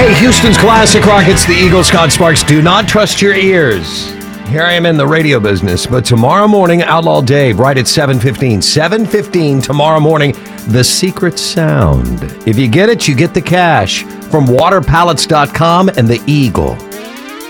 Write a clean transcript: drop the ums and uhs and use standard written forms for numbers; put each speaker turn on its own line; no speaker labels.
Hey, Houston's classic rock, it's the Eagles, Scott Sparks. Do not trust your ears. Here I am in the radio business, but tomorrow morning, Outlaw Dave, right at 7:15. 7:15 tomorrow morning, The Secret Sound. If you get it, you get the cash from waterpallets.com and the Eagle.